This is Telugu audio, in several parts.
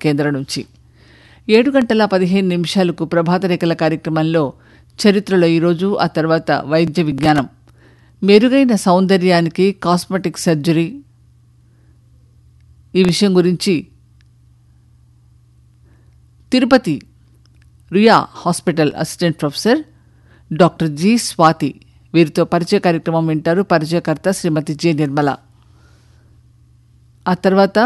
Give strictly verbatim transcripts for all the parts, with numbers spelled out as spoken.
కేంద్రం నుంచి. ఏడు గంటల పదిహేను నిమిషాలకు ప్రభాత రేఖల కార్యక్రమంలో చరిత్రలో ఈరోజు, ఆ తర్వాత వైద్య విజ్ఞానం, మెరుగైన సౌందర్యానికి కాస్మెటిక్ సర్జరీ, ఈ విషయం గురించి Tirupati Ruia hospital assistant professor doctor G Swathi వీరితో పరిచయ కార్యక్రమం వింటారు. పరిచయకర్త శ్రీమతి జె నిర్మల. ఆ తర్వాత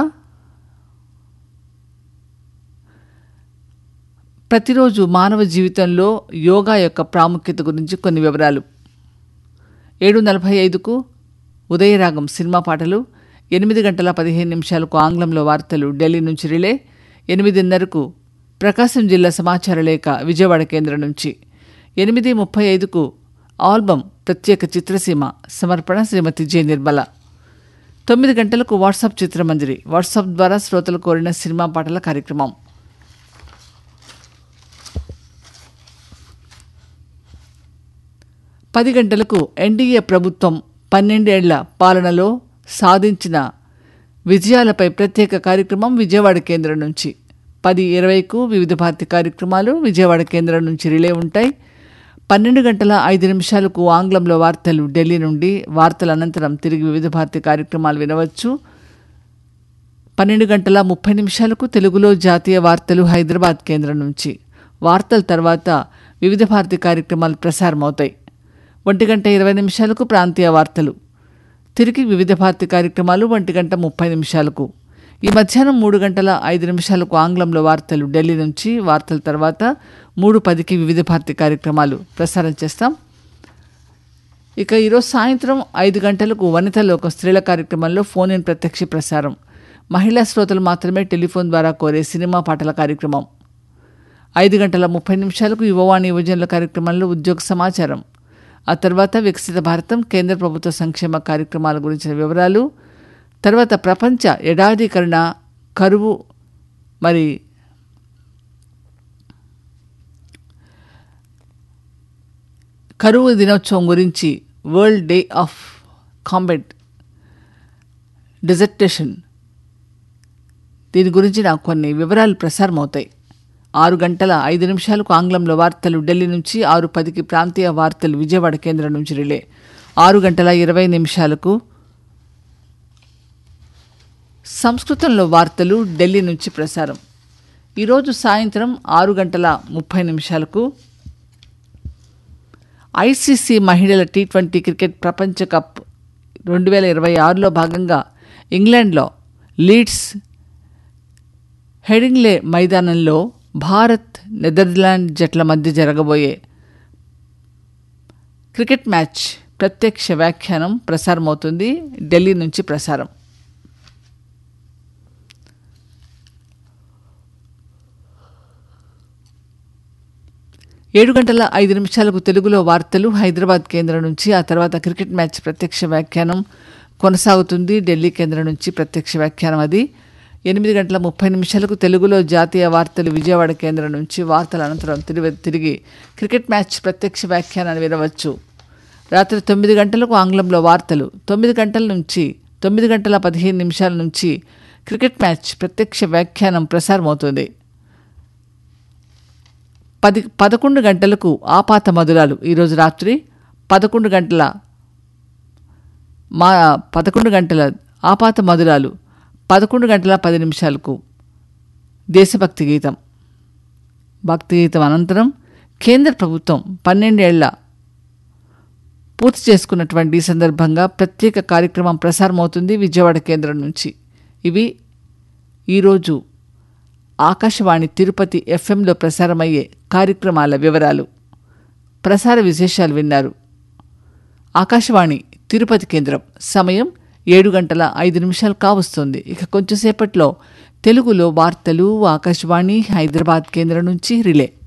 ప్రతిరోజు మానవ జీవితంలో యోగా యొక్క ప్రాముఖ్యత గురించి కొన్ని వివరాలు. ఏడు నలభై ఐదుకు ఉదయరాగం సినిమా పాటలు, ఎనిమిది గంటల పదిహేను నిమిషాలకు ఆంగ్లంలో వార్తలు ఢిల్లీ నుంచి రిలే, ఎనిమిదిన్నరకు ప్రకాశం జిల్లా సమాచార లేఖ విజయవాడ కేంద్రం నుంచి, ఎనిమిది ముప్పై ఐదుకు ఆల్బమ్ ప్రత్యేక చిత్రసీమ సమర్పణ శ్రీమతి జె నిర్మల, తొమ్మిది గంటలకు వాట్సాప్ చిత్రమంజరి వాట్సాప్ ద్వారా శ్రోతలు కోరిన సినిమా పాటల కార్యక్రమం, పది గంటలకు ఎన్డీఏ ప్రభుత్వం పన్నెండేళ్ల పాలనలో సాధించిన విజయాలపై ప్రత్యేక కార్యక్రమం విజయవాడ కేంద్రం నుంచి, పది ఇరవైకు వివిధ భారతి కార్యక్రమాలు విజయవాడ కేంద్రం నుంచి రిలే ఉంటాయి. పన్నెండు గంటల ఐదు నిమిషాలకు ఆంగ్లంలో వార్తలు ఢిల్లీ నుండి, వార్తల అనంతరం తిరిగి వివిధ భారతి కార్యక్రమాలు వినవచ్చు. పన్నెండు గంటల ముప్పై నిమిషాలకు తెలుగులో జాతీయ వార్తలు హైదరాబాద్ కేంద్రం నుంచి, వార్తల తర్వాత వివిధ భారతి కార్యక్రమాలు ప్రసారమవుతాయి. ఒంటి గంట ఇరవై నిమిషాలకు ప్రాంతీయ వార్తలు, తిరిగి వివిధ భారతి కార్యక్రమాలు ఒంటి గంట ముప్పై నిమిషాలకు. ఈ మధ్యాహ్నం మూడు గంటల ఐదు నిమిషాలకు ఆంగ్లంలో వార్తలు ఢిల్లీ నుంచి, వార్తల తర్వాత మూడు పదికి వివిధ భారతి కార్యక్రమాలు ప్రసారం చేస్తాం. ఇక ఈరోజు సాయంత్రం ఐదు గంటలకు వనితలోక స్త్రీల కార్యక్రమంలో ఫోన్ ఇన్ ప్రత్యక్ష ప్రసారం, మహిళా శ్రోతలు మాత్రమే టెలిఫోన్ ద్వారా కోరే సినిమా పాటల కార్యక్రమం. ఐదు గంటల ముప్పై నిమిషాలకు యువవాణి యువజనుల కార్యక్రమంలో ఉద్యోగ సమాచారం, ఆ తర్వాత వికసిత భారతం కేంద్ర ప్రభుత్వ సంక్షేమ కార్యక్రమాల గురించిన వివరాలు, తర్వాత ప్రపంచ ఎడారీకరణ, కరువు మరి కరువు దినోత్సవం గురించి, వరల్డ్ డే ఆఫ్ కాంబెట్ డిజర్టేషన్, దీని గురించి నాకు కొన్ని వివరాలు ప్రసారమవుతాయి. ఆరు గంటల ఐదు నిమిషాలకు ఆంగ్లంలో వార్తలు ఢిల్లీ నుంచి, ఆరు పదికి ప్రాంతీయ వార్తలు విజయవాడ కేంద్రం నుంచి రిలే, ఆరు గంటల ఇరవై నిమిషాలకు సంస్కృతంలో వార్తలు ఢిల్లీ నుంచి ప్రసారం. ఈరోజు సాయంత్రం ఆరు గంటల ముప్పై నిమిషాలకు ఐసీసీ మహిళల టీ ట్వంటీ క్రికెట్ ప్రపంచ కప్ రెండు వేల ఇరవై ఆరులో భాగంగా ఇంగ్లాండ్లో లీడ్స్ హెడింగ్లే మైదానంలో భారత్ నెదర్లాండ్ జట్ల మధ్య జరగబోయే క్రికెట్ మ్యాచ్ ప్రత్యక్ష వ్యాఖ్యానం ప్రసారమవుతుంది. ఢిల్లీ నుంచి ప్రసారం. ఏడు గంటల ఐదు నిమిషాలకు తెలుగులో వార్తలు హైదరాబాద్ కేంద్రం నుంచి, ఆ తర్వాత క్రికెట్ మ్యాచ్ ప్రత్యక్ష వ్యాఖ్యానం కొనసాగుతుంది ఢిల్లీ కేంద్రం నుంచి ప్రత్యక్ష వ్యాఖ్యానం అది. ఎనిమిది గంటల ముప్పై నిమిషాలకు తెలుగులో జాతీయ వార్తలు విజయవాడ కేంద్రం నుంచి, వార్తల అనంతరం తిరిగి తిరిగి క్రికెట్ మ్యాచ్ ప్రత్యక్ష వ్యాఖ్యానాన్ని వినవచ్చు. రాత్రి తొమ్మిది గంటలకు ఆంగ్లంలో వార్తలు, తొమ్మిది గంటల నుంచి తొమ్మిది గంటల పదిహేను నిమిషాల నుంచి క్రికెట్ మ్యాచ్ ప్రత్యక్ష వ్యాఖ్యానం ప్రసారమవుతుంది. పది పదకొండు గంటలకు ఆపాత మధురాలు, ఈరోజు రాత్రి పదకొండు గంటల మా పదకొండు గంటల ఆపాత మధురాలు, పదకొండు గంటల పది నిమిషాలకు దేశభక్తి గీతం. భక్తి గీతం అనంతరం కేంద్ర ప్రభుత్వం పన్నెండేళ్ల పూర్తి చేసుకున్నటువంటి ఈ సందర్భంగా ప్రత్యేక కార్యక్రమం ప్రసారమవుతుంది విజయవాడ కేంద్రం నుంచి. ఇవి ఈరోజు ఆకాశవాణి తిరుపతి ఎఫ్ఎంలో ప్రసారమయ్యే కార్యక్రమాల వివరాలు, ప్రసార విశేషాలు విన్నారు. ఆకాశవాణి తిరుపతి కేంద్రం సమయం ఏడు గంటల ఐదు నిమిషాలు కావస్తుంది. ఇక కొంచెంసేపట్లో తెలుగులో వార్తలు ఆకాశవాణి హైదరాబాద్ కేంద్రం నుంచి రిలే.